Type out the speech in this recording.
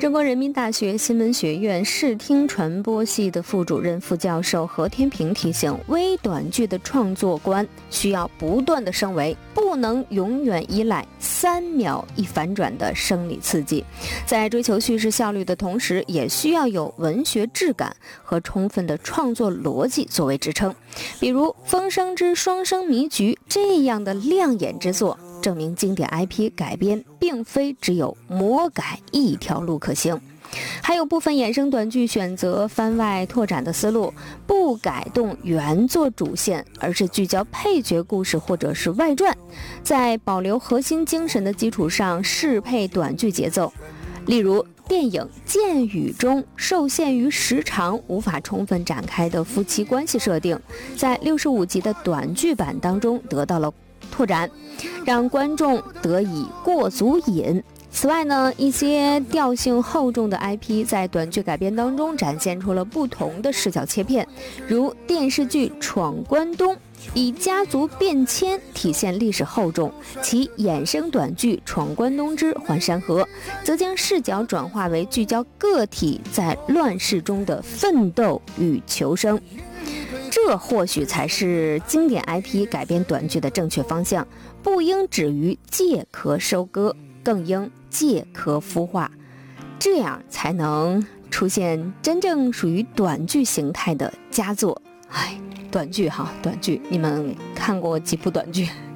中国人民大学新闻学院视听传播系的副主任、副教授何天平提醒，微短剧的创作观需要不断的升维，不能永远依赖3秒一反转的生理刺激，在追求叙事效率的同时，也需要有文学质感和充分的创作逻辑作为支撑。比如《风声之双生谜局》这样的亮眼之作，证明经典 IP 改编并非只有魔改一条路可行。还有部分衍生短剧选择番外拓展的思路，不改动原作主线，而是聚焦配角故事或者是外传，在保留核心精神的基础上适配短剧节奏。例如电影《剑雨》中受限于时长无法充分展开的夫妻关系设定，在65集的短剧版当中得到了拓展，让观众得以过足瘾。此外呢，一些调性厚重的 IP 在短剧改编当中展现出了不同的视角切片，如电视剧《闯关东》以家族变迁体现历史厚重，其衍生短剧《闯关东之环山河》则将视角转化为聚焦个体在乱世中的奋斗与求生。这或许才是经典 IP 改编短剧的正确方向，不应止于借壳收割，更应借壳孵化，这样才能出现真正属于短剧形态的佳作。短剧，你们看过几部短剧？